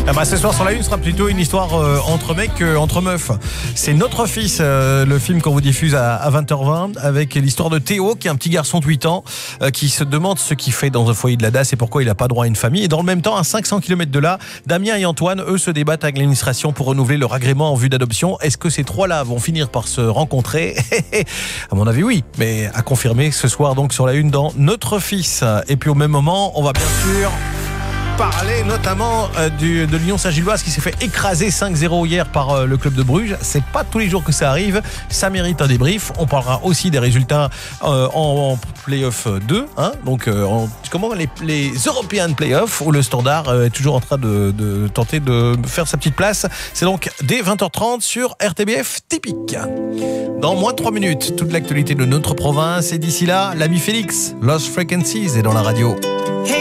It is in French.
Ah bah, ce soir sur la une sera plutôt une histoire entre mecs qu'entre meufs. C'est Notre Fils, le film qu'on vous diffuse à 20h20, avec l'histoire de Théo, qui est un petit garçon de 8 ans, qui se demande ce qu'il fait dans un foyer de la DAS et pourquoi il n'a pas droit à une famille. Et dans le même temps, à 500 km de là, Damien et Antoine, eux, se débattent avec l'administration pour renouveler leur agrément en vue d'adoption. Est-ce que ces trois-là vont finir par se rencontrer? À mon avis, oui, mais à confirmer ce soir donc sur la une dans Notre Fils. Et puis au même moment, on va bien sûr parler notamment de l'Union Saint-Gilloise qui s'est fait écraser 5-0 hier par le club de Bruges. C'est pas tous les jours que ça arrive, ça mérite un débrief. On parlera aussi des résultats en Play-off 2, hein, donc comment les European Play-off, où le Standard est toujours en train de tenter de faire sa petite place. C'est donc dès 20h30 sur RTBF Typique. Dans moins de 3 minutes, toute l'actualité de notre province, et d'ici là, l'ami Félix, Lost Frequencies est dans la radio.